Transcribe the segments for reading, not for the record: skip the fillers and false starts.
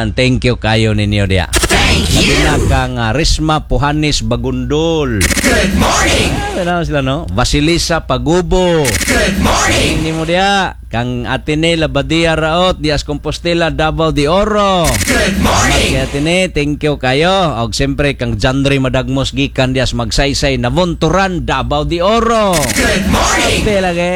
Thank you kayo ninyo dia. Labi na kang Risma Puhanis Bagundol. Good morning. Ano sila no? Basilisa Pagubo. Good morning. Hindi mo dia. Kang Atene Labadia Raot, Dias Compostela, Davao de Oro. Good morning. Kaya Atene, thank you kayo. Og siyempre kang Jandre Madagmos gikan Dias Magsaysay Navonturan, Davao de Oro. Good morning. Ate lagi.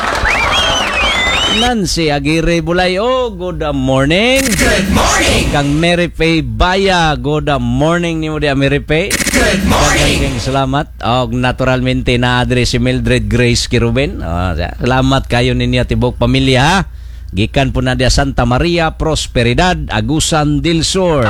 Nancy Aguirre Bulayo, good morning. Good morning. Kang Mary Faye Baya, good morning ni mo dia Mary Faye. Good morning. Kang salamat. Og naturalmente na address si Mildred Grace Kiruben. Salamat kayo ninyo tibok pamilya ha. Gikan po na dia Santa Maria Prosperidad, Agusan del Sur.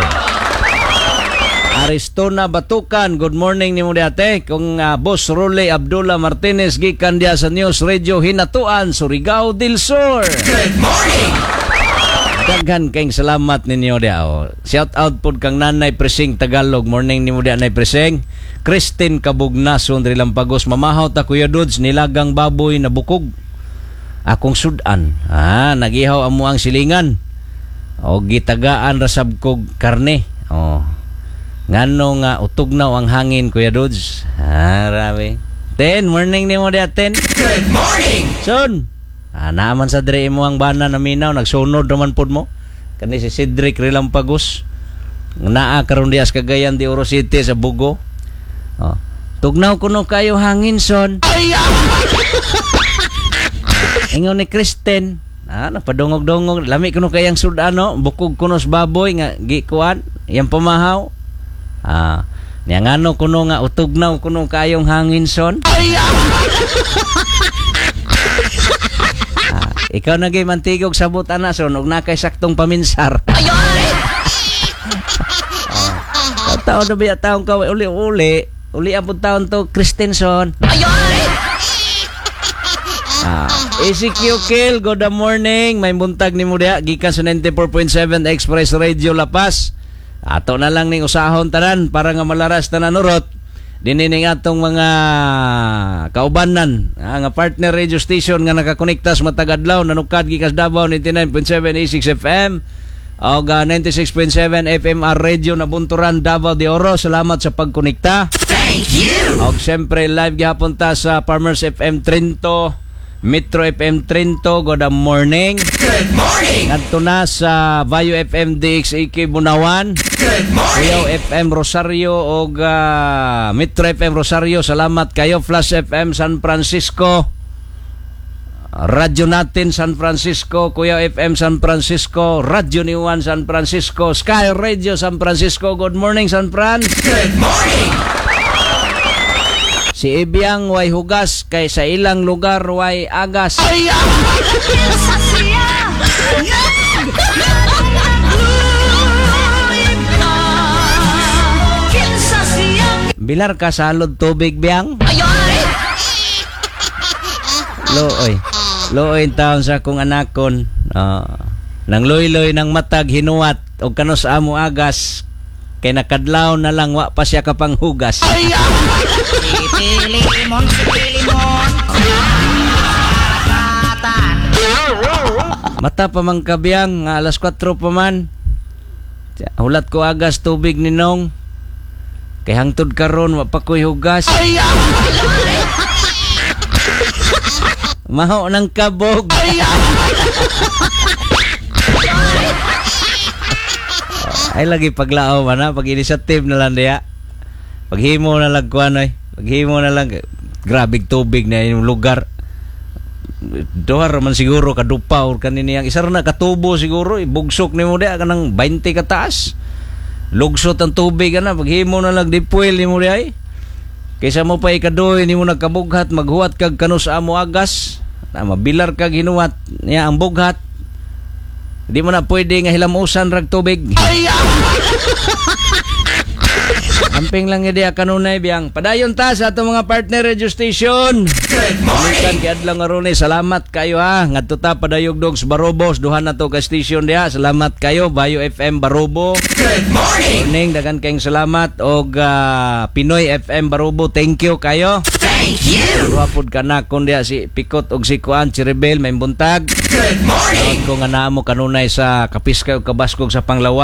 Aristona Batukan, good morning ni mo diate. Kung Boss Role Abdullah Martinez gikan dia sa News Radio Hinatuan, Surigao del Sur. Good morning. Daghan kayong salamat ninyo dia. Shout out po kang Nanay Presing Tagalog. Morning ni mo dia Nanay Presing. Christine Kabugnason Rilampagos, mamahaw ta Kuya Dudes, nilagang baboy na bukog. Akong sudan. Nagihaw amo ang silingan. O gitagaan rasab kog karne. Ngano nga utugnaw ang hangin Kuya Dudes. Rabi. 10, morning ni mo dia 10. Good morning. Son. Naaman sa dre mo ang bana na minaw, nagsunod naman pod mo. Kani si Cedric Rilampagos. Naa karon dias Cagayan de Oro City sa Bugo. Tugnaw kuno kayo hangin son. Ingon ni Kristen. Napadungog-dungog. Lami kuno kayang sudano, bukog kunos baboy nga gikuan, yang pamahaw. Ngano kuno nga utugnaw kuno kayong hangin son. Ikaw nagay mantigog sabot ana son ug nakay saktong paminsar. Taon na biya taong ka uli abot taon to Christensen. ECQ good morning. May buntag ni mo diha gikan sa 94.7 Express Radio La Paz. Ato na lang ning usahon tanan para nga malaras tanan urot. Dinining atong mga kaubanan nga partner radio station nga nakakonektas matag adlaw nanukad gikas Davao 99.7 A6 FM o 96.7 FMR radio na Bunturan Davao de Oro. Salamat sa pagkonekta. Thank you. Og siyempre live gihapon ta sa Farmers FM Trento, Metro FM Trento, good morning. Good morning. Ngadto na sa Vayo FM DXAK Bunawan, Good morning. Kuyaw FM Rosario og Metro FM Rosario. Salamat kayo. Flash FM San Francisco, Radyo Natin San Francisco, Kuyaw FM San Francisco, Radyo Niwan San Francisco, Sky Radio San Francisco. Good morning San Fran. Good morning. Si Ibiang way hugas kay sa ilang lugar way agas. Bilar ka salod tubig biyang. Looy taon sa kong anakon. Nang loy-loy ng matag hinuwat o kanos amo agas kay nakadlaw na lang wa pa siya kapang hugas. Sipilimon. Mata pa mang kabiyang alas 4 pa man. Hulat ko agas tubig ni Nong. Kay hangtod karon wa pa ko'y hugas. Maho ng kabog. Ay lagi paglao man ha, pag-initiative na lang diya. Paghimo na lang kuan oy. Paghimo na lang grabig tubig na yung lugar. Dohar man siguro kadupa or kanini ang isa na katubo siguro ibugsok nimo diya kanang 20 ka taas. Lugsot ang tubig ana paghimo na lang dipuel nimo diya ay. Kaysa mo pa ikadoy nimo nagkabughat maghuwat kag kanus amo agas. Na mabilar kag hinuwat niya ang bughat. Di mo na pwede nga hilamusan rag tubig. Amping lang niya kanunay biyang. Padayon ta sa atong mga partner radio station. Good morning. Kay adlang arone salamat kayo ha. Ngadto ta padayog dogs Barobos duha na to ka station diha. Salamat kayo Bayo FM Barobo. Good morning. Morning dagan kayong salamat og Pinoy FM Barobo. Thank you kayo. Thank you. Wapod ka na kun diha si Pikot og si Kuan si Rebel may buntag. Good morning. Kung nga naa mo kanunay sa Kapiska o Kabaskog sa Panglawa.